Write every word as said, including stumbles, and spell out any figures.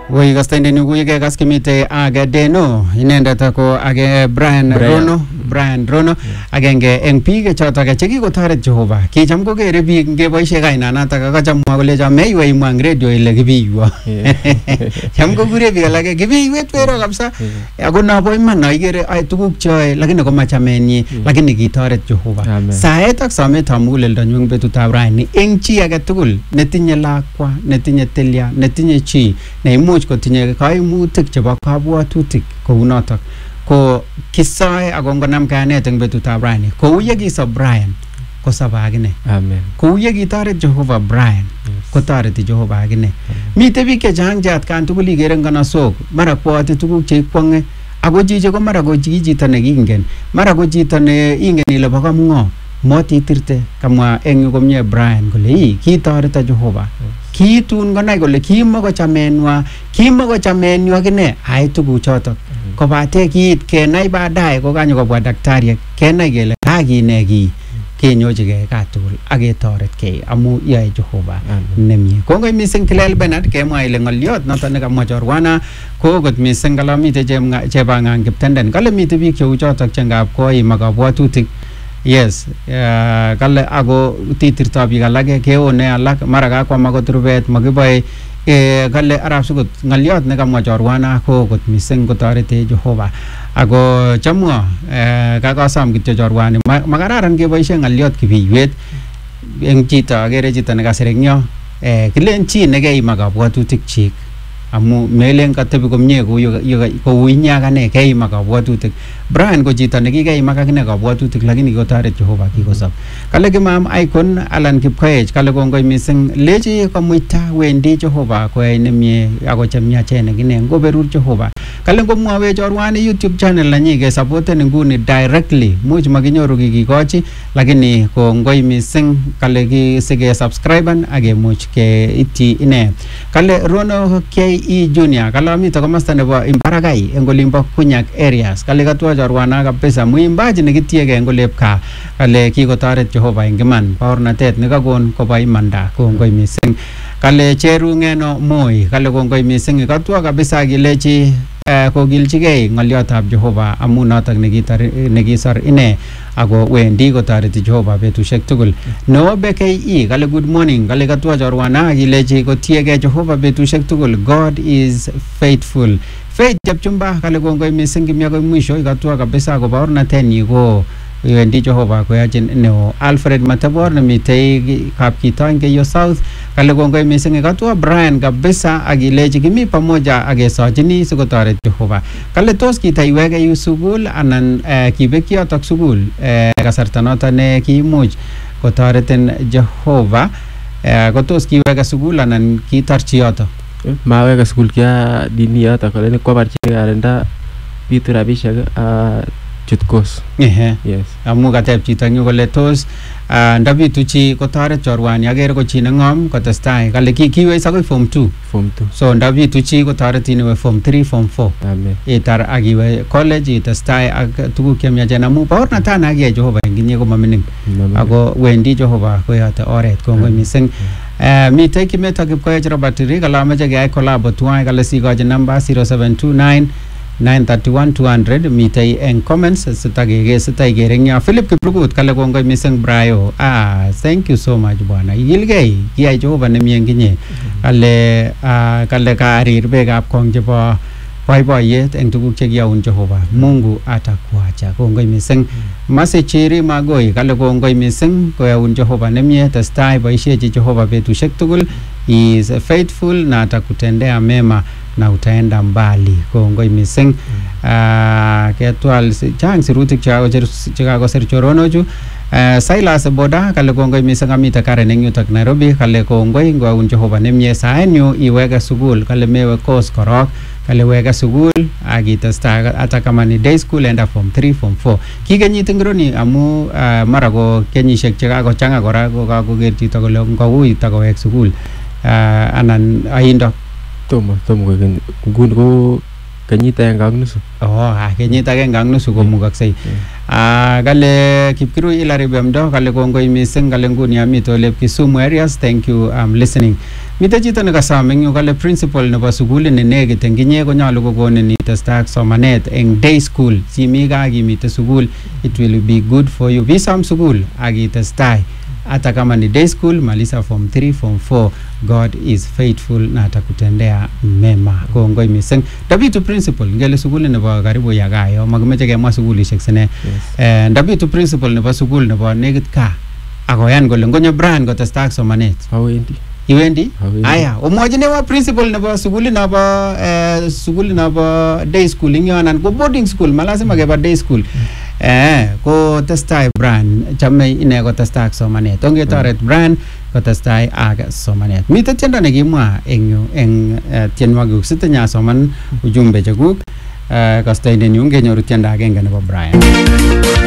Woi kastende ni kuye kas kimite age deno inendet ko age Brian Rono Brian Rono agenge eng biik choto ke chekikotoret Jehova kicham kokere biik ngeboisie kainanata kachamwa kole chameiwe imwang radio ile kibiywa cham kokure biik alake kibiywet pero kabisa ako nabo iman igere ay tuguk choe lakini komachamenyi lakini kitoret Jehova saet ak samet amuguleldo nyung betutab raini eng chi age tugul netinye lakwa netinye telia netinye chi ne kotinye kaimutik chebo kabwatutik kou notok ko kisoe akongonam kanet eng betutab raini kou ye kisob Brian kosaba akine amen kou ye kitoret Jehova Brian kotoreti Jehova akine mite biik chechang che atkan tugul igere nganasok mara kwoti tuguk che ikwonge ako chiche ko mara ko chito nekingen mara ko chito ne ingen ile bo kamngo motitirte kamwa eng komye Brian kole ii kitoreto Jehova kiitun konai kole kimokochamenwa kimokochamenyu akine ai tuguchotok kobate kiit kenai baadaye kokanyo kobwa daktari kenai kele kakine ki kenyochigei katugul aketoretkei amu yoe Jehova nemie kongoi mising Kilel Bernard kemwa ile ngoliot noto nekamwa chorwana ko kot mising kala mite chebangang Kiptenden kale mite biik cheu chotok chengap koi makabwatutik yes uh, kale ako titirto biik alake keone alak mara kakwam akot rubet makiboe eh, kale arap sukut ngaliot nekamwa chorwana ko kot mising kotorete Jehova ako chamwa eh, kakasom kityo chorwani makararan keboisie ngaliot kibiywet eng chito akere chito nekasirengyo eh, kilen chi nekeima kabwatutik chik amu melen katebi komye kou inya akane keima kabwatutik Brian ko chito nekikeima akine kabwatutik lakini kotoret Jehova kikosob kale kimam Icon Alan Kipkoech kale kongoi mising lechi komuita wendi Jehova koyai nemie ako chemiachen akine ngoberur Jehova kale ngomwawe chorwani YouTube channel nanyi ke supporten nguni directly much makinyoru kikikochi lakini kongoi mising kale kisige subscriben age much ke iti ine kale Rono K E Junior kale amito komasta nebo Imbaragai eng olimbo Kunyak areas kale katwa chorwana kabisa muimbaji nekitiege eng olepka kale kikotoret Jehova eng iman baornatet nekakon koba imanda kongoi mising kale cheru ngeno moi kale kongoi mising katwa kabisa kilechi Uh, kogilchigei ngoliotab Jehova amu notok nekisor ine ako wendi kotoreti Jehova betusiek tugul no beke kale good morning kale katwa chorwana kilechi kotiege Jehova betusiek tugul God is faithful faith chepchumba kale kongoi mising kimya ko mwisho katwa kabisa ko baornatenyi ko wendi Jehova koyachin neo Alfred Matabor nemitei kapkitoin keyo South kale kongoi mising katwa Brian kabisa akilechi kimi pamoja akesochini sikotoret Jehova kale tos kitaiwege yu sukul anan uh, kibek yotok sukul uh, kasarta noto ne kiimuch kotoreten Jehova uh, ko tos kiwege sukul anan kitarchi yotok mawege sukul kia dini yotok kale kwabarchi karenda bitu rabishek uh, chutkos ehe yes amu katep chito nyu kole tos ndabitu chi kotoret chorwani agere ko chi nengom kotestai kale kikiwe sakoi form two form two so ndabitu chi kotoreti ni we form three form four amen itar agiwe college itestai ak tuguk chemyachen amu baornatana age Jehova inginye ko mamining ako wendi Jehova koyote oret kongoi mising Uh, mi take kimeta Kipkoech Robert Rigala amache keyai collab tuwai kale sikochi number zero seven two nine nine three one two hundred mitei eng comments sitage sitai gerengya Philip Kiprugut kale kongoi mising Brayo ah thank you so much bwana igilgei kiyai Jehova nemie nginye kale uh, kale karir bekab kong chebo boiboiyet eng tuguk chekiyaun Jehova Mungu atakuacha kongoi mising Masechiri Magoi kale kongoi mising koyaun Jehova nemie testai boisiechi Jehova betusiek tugul is faithful na atakutendea mema na utaenda mbali kongoi mising uh, ketwal chang sirutik chakakosir choronochu uh, Silas Boda kale kongoi mising amite Karen eng yutok Nairobi kale kongoi ngoaun Jehova nemie saenyu iwege sukul kale mewe course korok kale wege sukul akitestai hata kama ni day school enda form three form four kikenyit ngironi amu uh, mara ko kenyisiek chekakochanga kora ko kakoker chito kole ngouit takowek sukul uh, anan aindo tomo tomo nguni ko kenyit agenge ak nusu oh ah kenyit agenge ak nusu komukaksei ah kale Kipkirui Hilary Bemdo kale kongoi mising kale nguni amite ole Kisumu areas thank you I'm listening Mite chito nekasom eng yu kale principal nebo sukul ne nekit eng inye konyalu kokonin itestai ak somanet eng day school. Simi ka akimite sukul, it will be good for you. Bisom sukul akitestai. Hata kama ni day school, maliza form three, form four, God is faithful na atakutendea mema. Kongoi mising. Ndabitu principal, ngele sukuli nebo karibu yagayo, makimeche kemwa sukulishek sine. Eh, ndabitu principal nebo sukul nebo nekit ka. Akoyan kole ngonyo Brian kotestai ak somanet. Awendi. Iwendi? Aya, umwachine wa principal nebo sukuli nebo eh, sukuli nebo day school ingyonan ko boarding school, malazima keba day school. Eh, ko testai Brian chame ine ko testai ak somanet. Ongetoret Brian ko testai ak somanet. Mite tiendo nekimwa eng yu eng uh, tienwogik sitenya soman ujumbe chekuk. Uh, kastoinen yu ngenyoru tiendo agenge nebo Brian.